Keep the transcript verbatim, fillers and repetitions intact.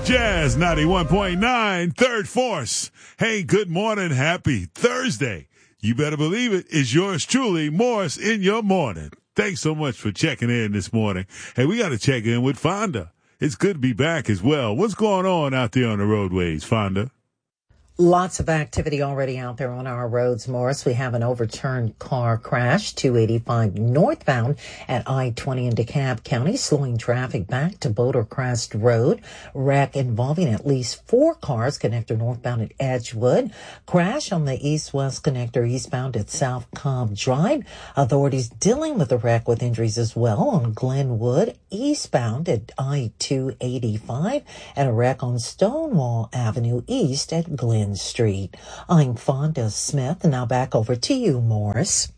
Jazz ninety-one point nine, Third Force. Hey, good morning. Happy Thursday. You better believe it. It's yours truly, Morris, in your morning. Thanks so much for checking in this morning. Hey, we got to check in with Fonda. It's good to be back as well. What's going on out there on the roadways, Fonda? Lots of activity already out there on our roads, Morris. We have an overturned car crash, two eighty-five northbound at I twenty in DeKalb County, slowing traffic back to Boulder Crest Road. Wreck involving at least four cars, connector northbound at Edgewood. Crash on the east-west connector eastbound at South Cobb Drive. Authorities dealing with the wreck with injuries as well on Glenwood, eastbound at I two eighty-five, and a wreck on Stonewall Avenue East at Glen Street. I'm Fonda Smith, and now back over to you, Morris.